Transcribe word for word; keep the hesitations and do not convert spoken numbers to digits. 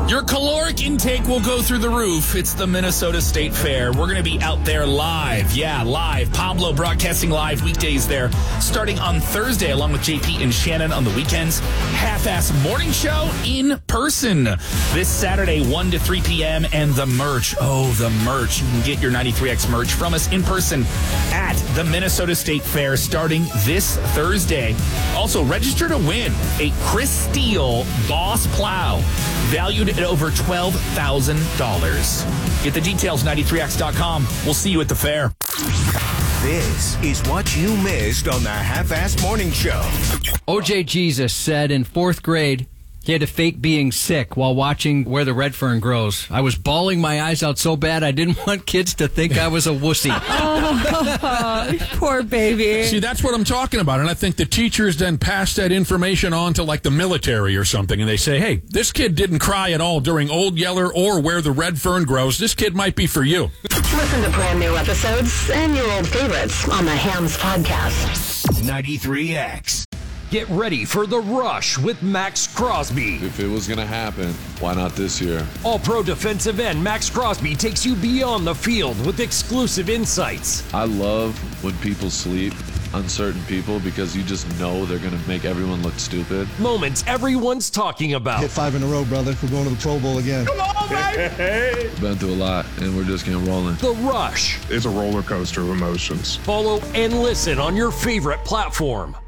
Your caloric intake will go through the roof. It's the Minnesota State Fair. We're going to be out there live. Yeah, live. Pablo broadcasting live weekdays there, starting on Thursday, along with J P and Shannon on the weekends. Half-ass morning show in person this Saturday, one to three p.m. And the merch. Oh, the merch. You can get your ninety-three X merch from us in person at the Minnesota State Fair starting this Thursday. Also, register to win a Chris Steele Boss Plow, valued at over twelve thousand dollars. Get the details, ninety-three X dot com. We'll see you at the fair. This is what you missed on the Half-Ass Morning Show. O J Jesus said in fourth grade he had to fake being sick while watching Where the Red Fern Grows. I was bawling my eyes out so bad I didn't want kids to think I was a wussy. Oh, poor baby. See, that's what I'm talking about. And I think the teachers then pass that information on to like the military or something. And they say, hey, this kid didn't cry at all during Old Yeller or Where the Red Fern Grows. This kid might be for you. Listen to brand new episodes and your old favorites on the Hams Podcast. ninety-three X. Get ready for The Rush with Max Crosby. If it was going to happen, why not this year? All-pro defensive end Max Crosby takes you beyond the field with exclusive insights. I love when people sleep on certain people because you just know they're going to make everyone look stupid. Moments everyone's talking about. Hit five in a row, brother. We're going to the Pro Bowl again. Come on, baby! Been through a lot, and we're just getting rolling. The Rush. It's a roller coaster of emotions. Follow and listen on your favorite platform.